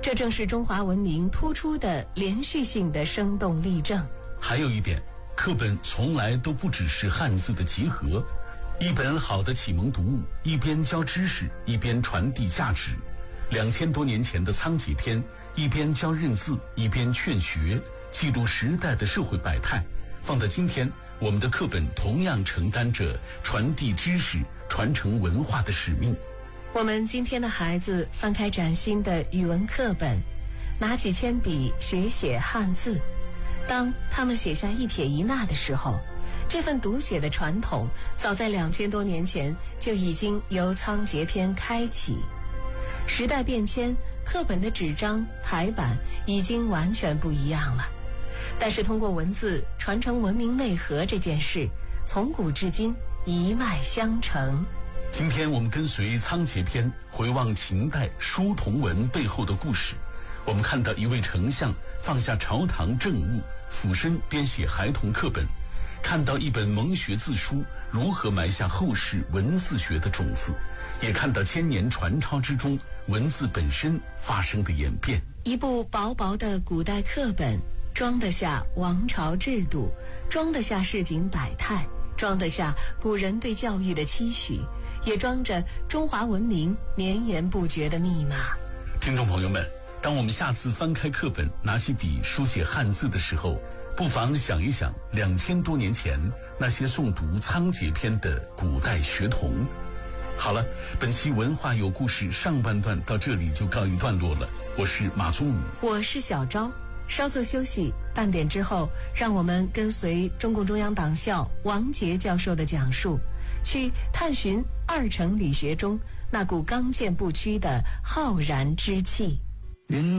这正是中华文明突出的连续性的生动例证。 还有一点，课本从来都不只是汉字的集合，一本好的启蒙读物，一边教知识，一边传递价值。2000多年前的仓颉篇，一边教认字，一边劝学，记录时代的社会百态。放到今天，我们的课本同样承担着传递知识、传承文化的使命。 我们今天的孩子翻开崭新的语文课本，拿起铅笔学写汉字。当他们写下一撇一捺的时候，这份读写的传统早在2000多年前就已经由仓颉篇开启。时代变迁，课本的纸张排版已经完全不一样了，但是通过文字传承文明内核这件事，从古至今一脉相承。 今天我们跟随仓颉篇回望秦代书同文背后的故事。我们看到一位丞相放下朝堂政务，俯身编写孩童课本，看到一本蒙学字书如何埋下后世文字学的种子，也看到千年传抄之中文字本身发生的演变。 一部薄薄的古代课本，装得下王朝制度，装得下市井百态，装得下古人对教育的期许，也装着中华文明绵延不绝的密码。 听众朋友们，当我们下次翻开课本，拿起笔书写汉字的时候，不妨想一想2000多年前那些诵读仓颉篇的古代学童。好了，本期文化有故事上半段到这里就告一段落了。我是马宗武， 我是小昭。稍作休息，半点之后，让我们跟随中共中央党校王杰教授的讲述，去探寻二程理学中那股刚健不屈的浩然之气。